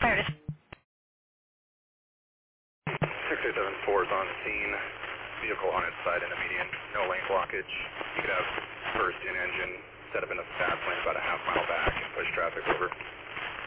Fire dis- 6274 is on the scene. Vehicle on its side in the median. No lane blockage. You could have first in engine set up in the fast lane about a half mile back and push traffic over.